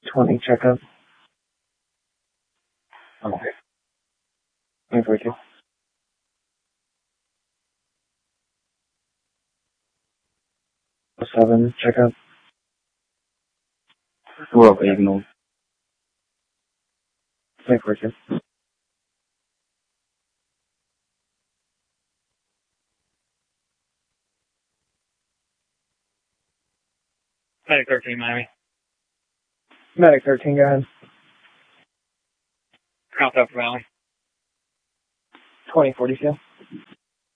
20 checkup. Okay. 2042. 7 checkup. We're okay, ignore. 2042. Medic 13, Miami. Medic 13, go ahead. Crown Upper Valley. 2042.